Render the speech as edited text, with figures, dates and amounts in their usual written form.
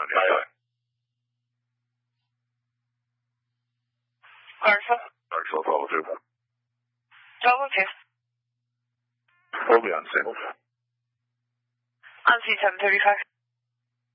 Aye. Clarksville, 1202. 1202. We'll be on scene. On C735.